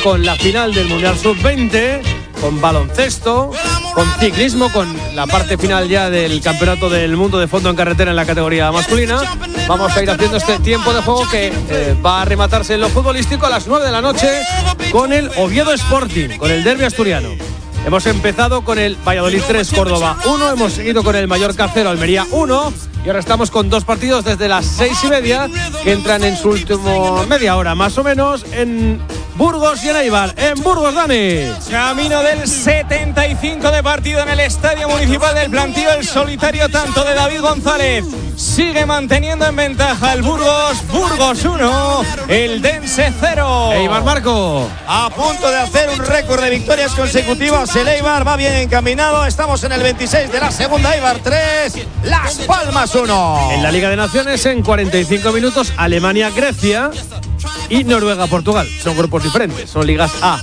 con la final del Mundial Sub-20, con baloncesto, con ciclismo, con la parte final ya del Campeonato del Mundo de fondo en carretera en la categoría masculina. Vamos a ir haciendo este tiempo de juego que va a rematarse en lo futbolístico a las 9 de la noche con el Oviedo Sporting, con el derbi asturiano. Hemos empezado con el Valladolid 3, Córdoba 1, hemos seguido con el Mallorca 0, Almería 1 y ahora estamos con dos partidos desde las 6:30 que entran en su último media hora más o menos en Burgos y en Eibar. En Burgos, Dani. Camino del 75 de partido en el Estadio Municipal del Plantío, el solitario tanto de David González. Sigue manteniendo en ventaja el Burgos 1, el Dense 0. Eibar, Marco. A punto de hacer un récord de victorias consecutivas. El Eibar va bien encaminado. Estamos en el 26 de la segunda. Eibar 3, Las Palmas 1. En la Liga de Naciones, en 45 minutos, Alemania-Grecia y Noruega-Portugal. Son grupos diferentes, son ligas A.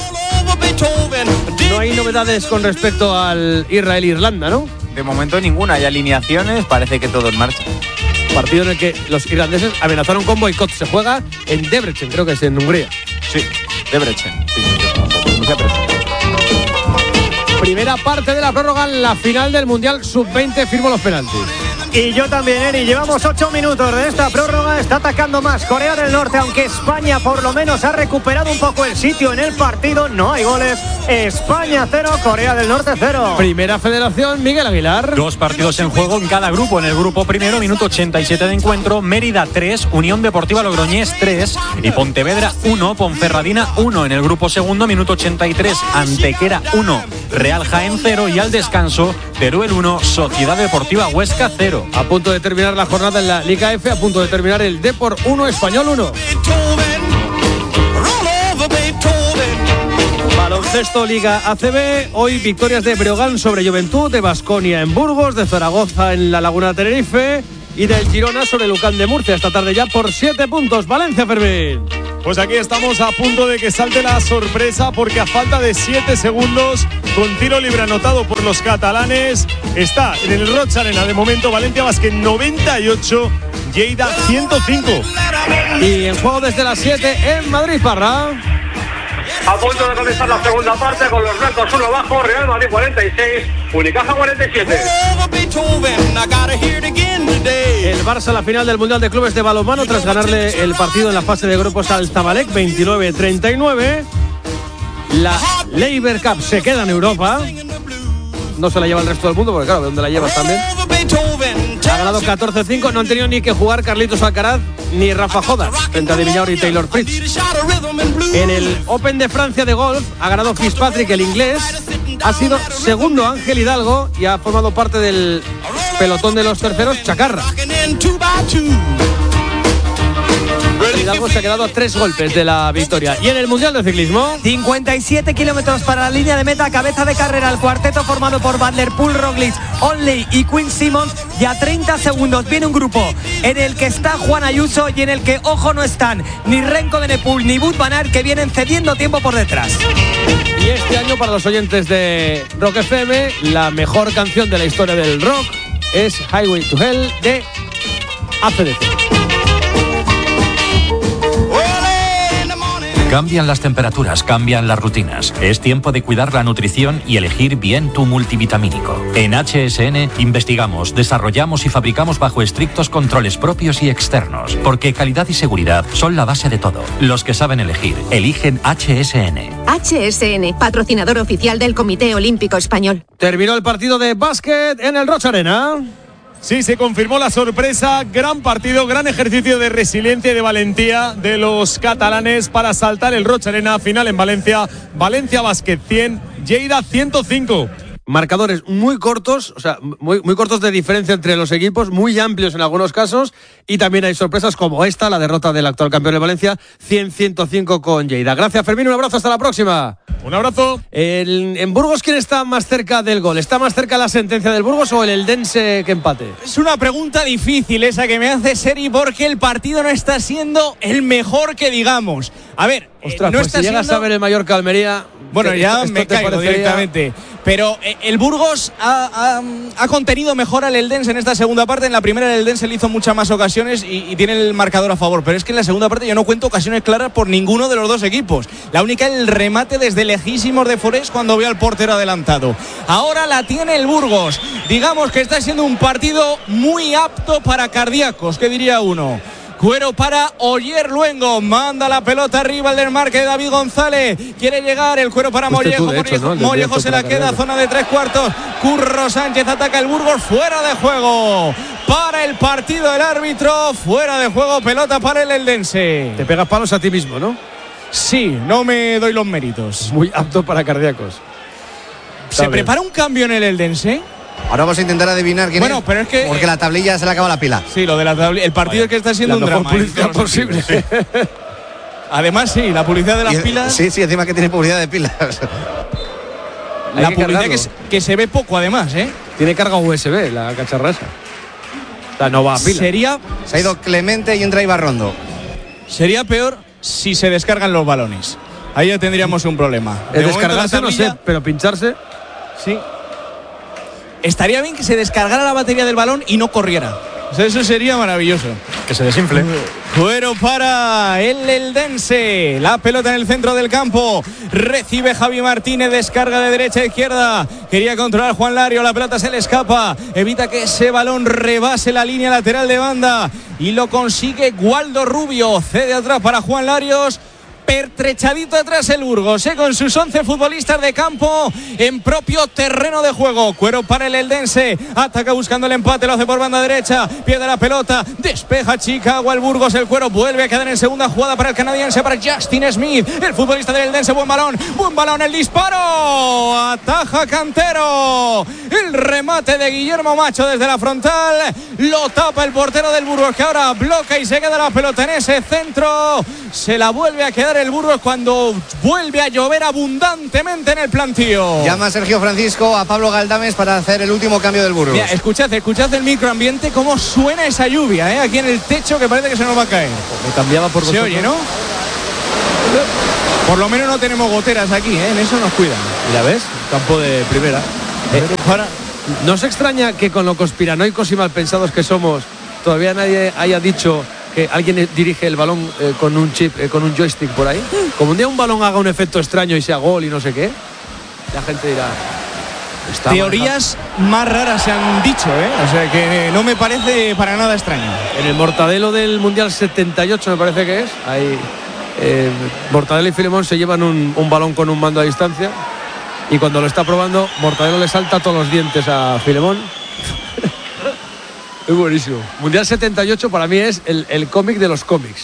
No hay novedades con respecto al Israel-Irlanda, ¿no? De momento ninguna, hay alineaciones, parece que todo en marcha. Partido en el que los irlandeses amenazaron con boicot. Se juega en Debrecen, creo que es en Hungría. Sí, Debrecen. Sí. Primera parte de la prórroga en la final del Mundial Sub-20, firmo los penaltis. Y yo también, Eri. Llevamos 8 minutos de esta prórroga. Está atacando más Corea del Norte, aunque España por lo menos ha recuperado un poco el sitio en el partido. No hay goles. España 0, Corea del Norte 0. Primera federación, Miguel Aguilar. 2 partidos en juego en cada grupo. En el grupo primero, minuto 87 de encuentro, Mérida 3, Unión Deportiva Logroñés 3 y Pontevedra 1, Ponferradina 1. En el grupo segundo, minuto 83, Antequera 1, Real Jaén 0 y al descanso, Teruel 1, Sociedad Deportiva Huesca 0. A punto de terminar la jornada en la Liga F, a punto de terminar el Depor 1, Español 1. Baloncesto Liga ACB, hoy victorias de Breogán sobre Juventud, de Baskonia en Burgos, de Zaragoza en la Laguna de Tenerife y del Girona sobre Lucán de Murcia. Esta tarde ya por 7 puntos. Valencia, Fermín. Pues aquí estamos a punto de que salte la sorpresa porque a falta de 7 segundos, con tiro libre anotado por los catalanes, está en el Roig Arena de momento Valencia Basket 98, Lleida 105. Y en juego desde las 7 en Madrid, Parra. A punto de comenzar la segunda parte con los blancos 1 abajo, Real Madrid 46, Unicaja 47. El Barça, la final del Mundial de Clubes de Balonmano, tras ganarle el partido en la fase de grupos al Zamalek 29-39. La Labour Cup se queda en Europa. No se la lleva el resto del mundo, porque claro, ¿de dónde la llevas también? Ha ganado 14-5, no han tenido ni que jugar Carlitos Alcaraz ni Rafa Jodas frente a De Viñaur y Taylor Fritz. En el Open de Francia de golf ha ganado Fitzpatrick, el inglés. Ha sido segundo Ángel Hidalgo y ha formado parte del pelotón de los terceros Chacarra. Hidalgo se ha quedado a 3 golpes de la victoria. Y en el Mundial de Ciclismo, 57 kilómetros para la línea de meta, cabeza de carrera el cuarteto formado por Van der Poel, Roglic, Onley y Quinn Simmons. Y a 30 segundos viene un grupo en el que está Juan Ayuso y en el que, ojo, no están ni Renko de Nepal ni Wout van Aert, que vienen cediendo tiempo por detrás. Y este año, para los oyentes de Rock FM, la mejor canción de la historia del rock es Highway to Hell de AC/DC. Cambian las temperaturas, cambian las rutinas. Es tiempo de cuidar la nutrición y elegir bien tu multivitamínico. En HSN investigamos, desarrollamos y fabricamos bajo estrictos controles propios y externos, porque calidad y seguridad son la base de todo. Los que saben elegir, eligen HSN. HSN, patrocinador oficial del Comité Olímpico Español. Terminó el partido de básquet en el Roig Arena. Sí, se confirmó la sorpresa, gran partido, gran ejercicio de resiliencia y de valentía de los catalanes para saltar el Roig Arena, final en Valencia, Valencia Basket 100, Lleida 105. Marcadores muy cortos, o sea, muy cortos de diferencia entre los equipos, muy amplios en algunos casos, y también hay sorpresas como esta, la derrota del actual campeón de Valencia, 100-105 con Lleida. Gracias, Fermín, un abrazo, hasta la próxima. Un abrazo. En Burgos, ¿quién está más cerca del gol? ¿Está más cerca la sentencia del Burgos o el Eldense que empate? Es una pregunta difícil esa que me hace Seri, porque el partido no está siendo el mejor que digamos. A ver, ostras, no pues está si llegas siendo... a ver el Mallorca Almería, bueno, ya esto me te caigo parecería... directamente. Pero el Burgos ha contenido mejor al Eldense en esta segunda parte. En la primera el Eldense le hizo muchas más ocasiones y tiene el marcador a favor. Pero es que en la segunda parte yo no cuento ocasiones claras por ninguno de los dos equipos. La única, el remate desde lejísimos de Forés cuando ve al portero adelantado. Ahora la tiene el Burgos. Digamos que está siendo un partido muy apto para cardíacos, ¿qué diría uno? Cuero para Oyer Luengo, manda la pelota arriba el desmarque de David González, quiere llegar el Cuero para Mollejo, Mollejo se la queda, zona de 3/4, Curro Sánchez ataca el Burgos, fuera de juego, para el partido el árbitro, fuera de juego, pelota para el Eldense. Te pegas palos a ti mismo, ¿no? Sí, no me doy los méritos. Muy apto para cardíacos. ¿Se prepara un cambio en el Eldense? Ahora vamos a intentar adivinar quién es. Pero es que... porque la tablilla se le acaba la pila. Sí, lo de la tablilla. El partido es que está siendo un drama. La mejor publicidad posible. Sí. Además, sí, la publicidad de las pilas. Sí, encima que tiene publicidad de pilas. La publicidad que se ve poco, además, ¿eh? Tiene carga USB, la cacharra esa. La no va a pila. Se ha ido Clemente y entra Ibarrondo. Sería peor si se descargan los balones. Ahí ya tendríamos un problema. El descargarse no sé, pero pincharse... Sí. Estaría bien que se descargara la batería del balón y no corriera. O sea, eso sería maravilloso. Que se desinfle. Cuero para el Eldense. La pelota en el centro del campo. Recibe Javi Martínez. Descarga de derecha a izquierda. Quería controlar Juan Lario. La pelota se le escapa. Evita que ese balón rebase la línea lateral de banda. Y lo consigue Waldo Rubio. Cede atrás para Juan Larios. Pertrechadito atrás el Burgos, con sus 11 futbolistas de campo en propio terreno de juego. Cuero para el Eldense, ataca buscando el empate, lo hace por banda derecha, pierde la pelota, despeja Chicago el Burgos, el Cuero vuelve a quedar en segunda jugada para el canadiense, para Justin Smith, el futbolista del Eldense, buen balón, el disparo, ataja Cantero, el remate de Guillermo Macho desde la frontal, lo tapa el portero del Burgos, que ahora bloca y se queda la pelota en ese centro, se la vuelve a quedar el Burgos cuando vuelve a llover abundantemente en el plantío. Llama Sergio Francisco a Pablo Galdames para hacer el último cambio del Burgos. Mira, escuchad el microambiente, cómo suena esa lluvia, aquí en el techo, que parece que se nos va a caer. Me cambiaba por vosotros. Se oye, ¿no? Por lo menos no tenemos goteras aquí, en eso nos cuidan. Mira, ¿ves? Campo de primera. ¿No se extraña que con lo conspiranoicos y malpensados que somos, todavía nadie haya dicho que alguien dirige el balón con un chip, con un joystick por ahí? Como un día un balón haga un efecto extraño y sea gol y no sé qué, la gente dirá... Teorías más raras se han dicho, o sea que no me parece para nada extraño. En el Mortadelo del Mundial 78 me parece que es, ahí Mortadelo y Filemón se llevan un balón con un mando a distancia y cuando lo está probando, Mortadelo le salta todos los dientes a Filemón. Es buenísimo. Mundial 78 para mí es el cómic de los cómics.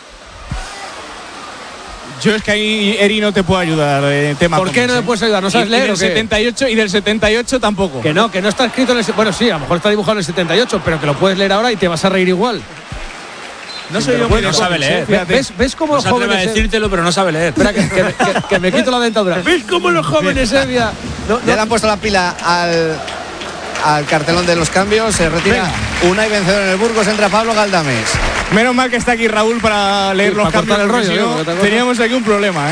Yo es que ahí Eri no te puedo ayudar tema. ¿Por qué no me puedes ayudar? ¿No sabes leer? Del 78 y del 78 tampoco. Que no está escrito en el... Bueno, sí, a lo mejor está dibujado en el 78, pero que lo puedes leer ahora y te vas a reír igual. No soy yo, no sabe leer. ¿Ves cómo los jóvenes... a decírtelo, pero no sabe leer. Espera, que me quito la dentadura. ¿Ves cómo los jóvenes, Evia? Ya le han puesto la pila al cartelón de los cambios, se retira Unai vencedor en el Burgos, entra Pablo Galdames. Menos mal que está aquí Raúl para leer los cambios del rollo, teníamos aquí un problema,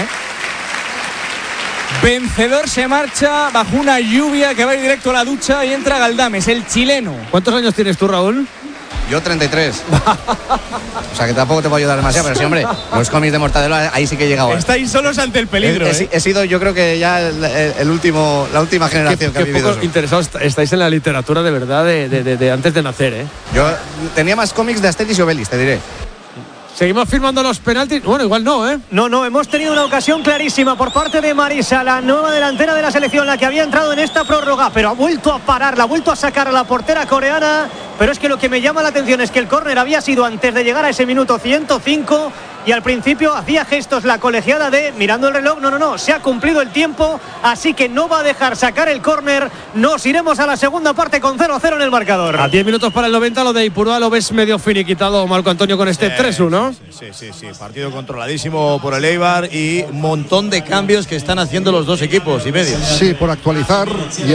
Vencedor se marcha bajo una lluvia que va a ir directo a la ducha y entra Galdames, el chileno. ¿Cuántos años tienes tú, Raúl? Yo 33. O sea que tampoco te puedo ayudar demasiado, pero sí, hombre, los cómics de Mortadelo ahí sí que he llegado. Estáis solos ante el peligro. He sido, yo creo que ya la última generación que ha vivido. Poco interesados estáis en la literatura de verdad de antes de nacer, Yo tenía más cómics de Asterix y Obelix, te diré. Seguimos firmando los penaltis. Bueno, igual no, No, hemos tenido una ocasión clarísima por parte de Marisa, la nueva delantera de la selección, la que había entrado en esta prórroga, pero ha vuelto a pararla, ha vuelto a sacar a la portera coreana. Pero es que lo que me llama la atención es que el córner había sido antes de llegar a ese minuto 105 y al principio hacía gestos la colegiada de mirando el reloj, no, se ha cumplido el tiempo, así que no va a dejar sacar el córner. Nos iremos a la segunda parte con 0-0 en el marcador. A 10 minutos para el 90, lo de Ipurúa lo ves medio finiquitado, Marco Antonio, con este 3-1. Sí, partido controladísimo por el Eibar y un montón de cambios que están haciendo los dos equipos y medio. Sí, por actualizar,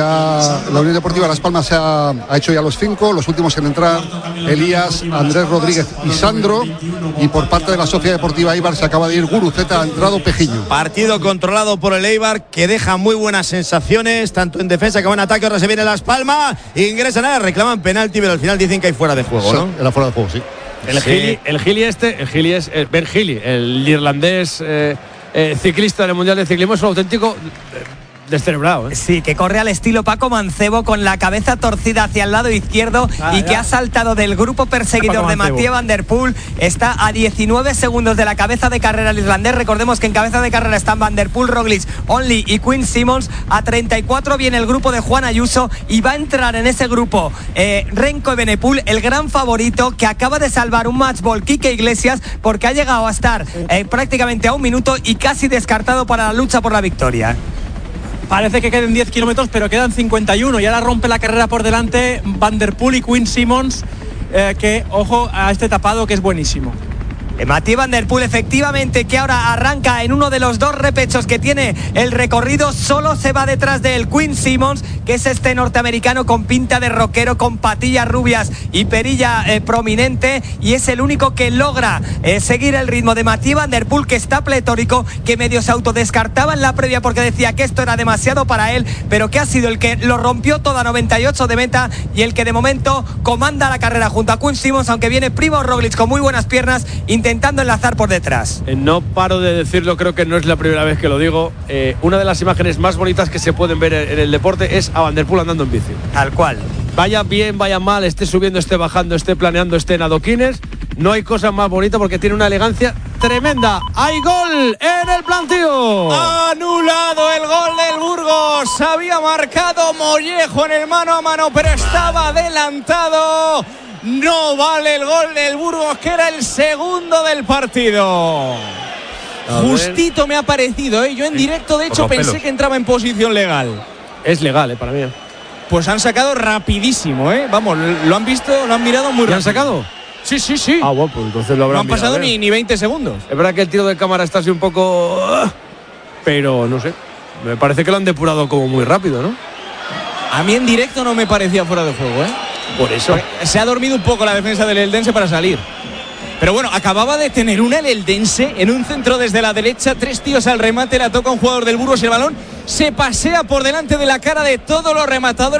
ya la Unión Deportiva Las Palmas ha hecho ya los 5, los últimos en entrar, Elías, Andrés Rodríguez y Sandro, y por parte de la Sociedad Deportiva Eibar se acaba de ir Guruceta, ha entrado Pejiño. Partido controlado por el Eibar que deja muy buenas sensaciones, tanto en defensa como en ataque. Ahora se viene Las Palmas, ingresan a reclaman penalti, pero al final dicen que hay fuera de juego, ¿no? Era fuera de juego, sí. El Gili es Ben Gili, el irlandés ciclista del Mundial de Ciclismo, es un auténtico descerebrado, ¿eh? Sí, que corre al estilo Paco Mancebo con la cabeza torcida hacia el lado izquierdo que ha saltado del grupo perseguidor de Mathieu Van Der Poel. Está a 19 segundos de la cabeza de carrera el irlandés. Recordemos que en cabeza de carrera están Van Der Poel, Roglic, Only y Quinn Simmons. A 34 viene el grupo de Juan Ayuso y va a entrar en ese grupo Renko Evenepoel, el gran favorito que acaba de salvar un match ball, Quique Iglesias, porque ha llegado a estar prácticamente a un minuto y casi descartado para la lucha por la victoria. Parece que queden 10 kilómetros, pero quedan 51 y ahora rompe la carrera por delante Van Der Poel y Quinn Simmons, que ojo a este tapado que es buenísimo. Mathieu Van Der Poel, efectivamente, que ahora arranca en uno de los dos repechos que tiene el recorrido, solo se va detrás de él Quinn Simmons, que es este norteamericano con pinta de rockero, con patillas rubias y perilla prominente, y es el único que logra seguir el ritmo de Mathieu Van Der Poel, que está pletórico, que medio se autodescartaba en la previa porque decía que esto era demasiado para él, pero que ha sido el que lo rompió toda 98 de meta y el que de momento comanda la carrera junto a Quinn Simmons, aunque viene Primož Roglic con muy buenas piernas intentando enlazar por detrás. No paro de decirlo, creo que no es la primera vez que lo digo. Una de las imágenes más bonitas que se pueden ver en el deporte es a Van Der Poel andando en bici. Tal cual. Vaya bien, vaya mal, esté subiendo, esté bajando, esté planeando, esté en adoquines, no hay cosa más bonita porque tiene una elegancia tremenda. ¡Hay gol en el plantío! Anulado el gol del Burgos. Había marcado Mollejo en el mano a mano, pero estaba adelantado. No vale el gol del Burgos, que era el segundo del partido. Justito me ha parecido, Yo en directo, de hecho, pensé que entraba en posición legal. Es legal, para mí. Pues han sacado rapidísimo, Vamos, lo han visto, lo han mirado muy rápido. ¿Lo han sacado? Sí. Ah, bueno, pues entonces lo habrán No han pasado ni 20 segundos. Es verdad que el tiro de cámara está así un poco... Pero, no sé, me parece que lo han depurado como muy rápido, ¿no? A mí en directo no me parecía fuera de juego, Por eso. Se ha dormido un poco la defensa del Eldense para salir. Pero bueno, acababa de tener una el Eldense en un centro desde la derecha, 3 tíos al remate, la toca un jugador del Burgos y el balón se pasea por delante de la cara de todos los rematadores.